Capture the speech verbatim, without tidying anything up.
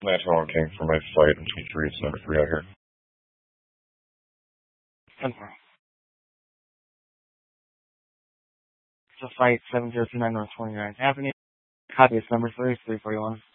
That's how I'm king for my flight in twenty-three. It's number three out here. Confirm. So flight seven zero two nine North twenty-ninth Avenue. Copy is number three, three forty-one.